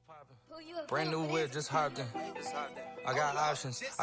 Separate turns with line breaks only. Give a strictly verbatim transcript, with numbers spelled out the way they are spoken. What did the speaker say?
Brand new whip, just hopped in. I got options. I